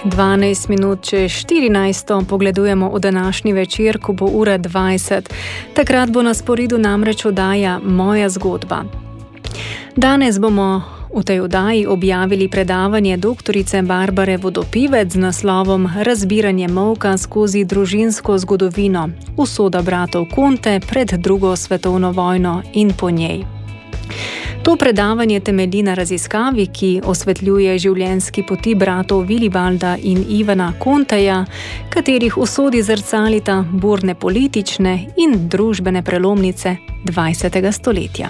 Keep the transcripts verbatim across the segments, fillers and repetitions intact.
dvanajst minut čez štirinajsto pogledujemo v današnji večer, ko bo ura dvajset. Takrat bo na sporedu namreč oddaja Moja zgodba. Danes bomo v tej oddaji objavili predavanje doktorice Barbare Vodopivec z naslovom Razbiranje molka skozi družinsko zgodovino. Usoda bratov Conte pred drugo svetovno vojno in po njej. To predavanje temelji na raziskavi, ki osvetljuje življenjski poti bratov Vilibalda in Ivana Conteja, katerih usodi zrcalita burne politične in družbene prelomnice dvajsetega stoletja.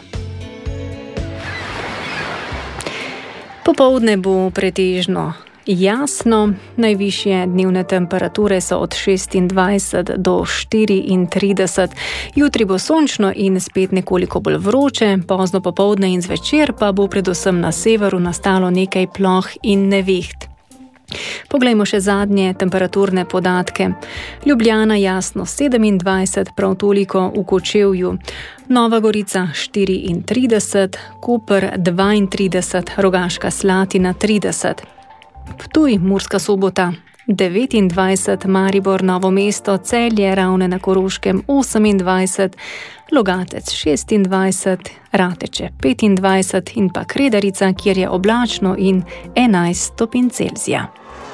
Popoldne bo pretežno jasno, najvišje dnevne temperature so od šestindvajset do štiriintrideset. Jutri bo sončno in spet nekoliko bolj vroče, pozno popoldne in zvečer pa bo predvsem na severu nastalo nekaj ploh in neviht. Poglejmo še zadnje temperaturne podatke. Ljubljana jasno sedemindvajset, prav toliko v Kočevju. Nova Gorica štiriintrideset, Koper dvaintrideset, Rogaška Slatina trideset. Ptuj, Murska Sobota devetindvajset, Maribor, Novo mesto, Celje, Ravne na Koroškem osemindvajset, Logatec šestindvajset, Rateče petindvajset in pa Kredarica, kjer je oblačno in enajst stopinj Celzija.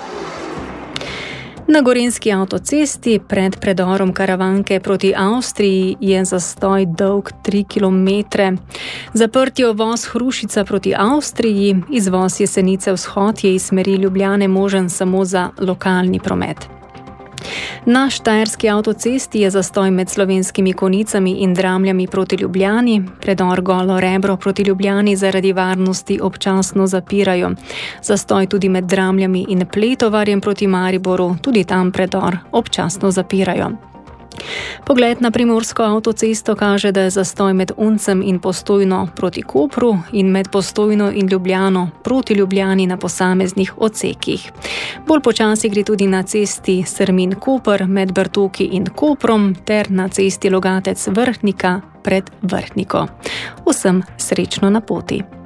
Na gorenjski avtocesti pred predorom Karavanke proti Avstriji je zastoj dolg tri kilometre. Zaprt je uvoz Hrušica proti Avstriji, izvoz Jesenice vzhod je iz smeri Ljubljane možen samo za lokalni promet. Na štajerski avtocesti je zastoj med Slovenskimi Konjicami in Dramljami proti Ljubljani, predor Golo Rebro proti Ljubljani zaradi varnosti občasno zapirajo. Zastoj tudi med Dramljami in Pletovarjem proti Mariboru, tudi tam predor občasno zapirajo. Pogled na primorsko avtocesto kaže, da je zastoj med Uncem in Postojno proti Kopru in med Postojno in Ljubljano proti Ljubljani na posameznih odsekih. Bolj počasi gre tudi na cesti Sermin-Koper med Bertoki in Koprom ter na cesti Logatec-Vrhnika pred Vrhniko. Vsem srečno na poti.